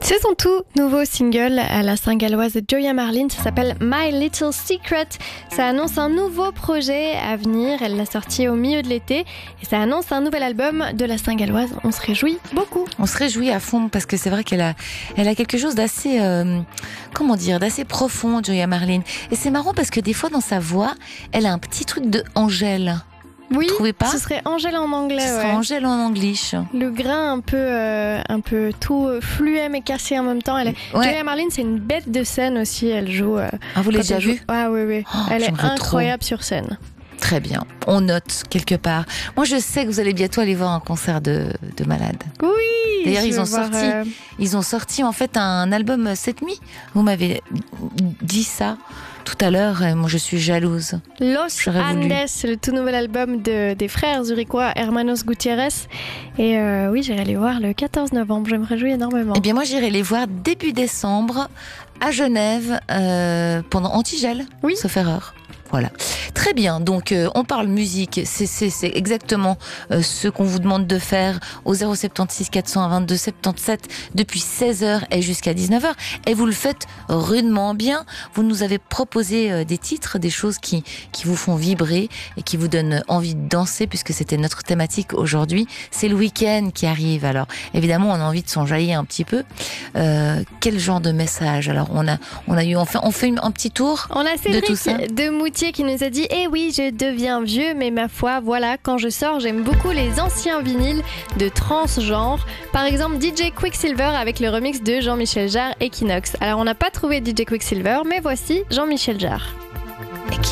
C'est son tout nouveau single à la Saint-Galloise Joya Marlin, ça s'appelle My Little Secret. Ça annonce un nouveau projet à venir, elle l'a sorti au milieu de l'été et ça annonce un nouvel album de la Saint-Galloise. On se réjouit beaucoup. On se réjouit à fond parce que c'est vrai qu'elle a quelque chose d'assez, d'assez profond, Joya Marlin. Et c'est marrant parce que des fois dans sa voix, elle a un petit truc de Angèle. Oui, vous trouvez pas ? ce serait Angèle en anglais. Ce serait Angèle en anglish. Le grain un peu tout fluet mais cassé en même temps. Joya Marlin, c'est une bête de scène aussi. Elle joue. Vous l'avez déjà vue ? Ah oui. Elle est incroyable sur scène. Très bien. On note quelque part. Moi, je sais que vous allez bientôt aller voir un concert de Malade. Oui. D'ailleurs, ils ont sorti en fait un album cette nuit. Vous m'avez dit ça tout à l'heure. Moi, je suis jalouse. Los Andes, le tout nouvel album des frères zurichois Hermanos Gutiérrez. Et oui, j'irai les voir le 14 novembre. Je me réjouis énormément. Eh bien, moi, j'irai les voir début décembre à Genève pendant Antigel, sauf erreur. Voilà. Très bien. Donc, on parle musique. C'est exactement ce qu'on vous demande de faire au 076 422 77 depuis 16h et jusqu'à 19h. Et vous le faites rudement bien. Vous nous avez proposé des titres, des choses qui vous font vibrer et qui vous donnent envie de danser puisque c'était notre thématique aujourd'hui. C'est le week-end qui arrive. Alors, évidemment, on a envie de s'enjailler un petit peu. Quel genre de message? Alors, on fait un petit tour on a Cédric de tout ça. De Moutier qui nous a dit « Eh oui, je deviens vieux, mais ma foi, voilà, quand je sors, j'aime beaucoup les anciens vinyles de transgenre. Par exemple, DJ Quicksilver avec le remix de Jean-Michel Jarre, Equinox. » Alors, on n'a pas trouvé DJ Quicksilver, mais voici Jean-Michel Jarre.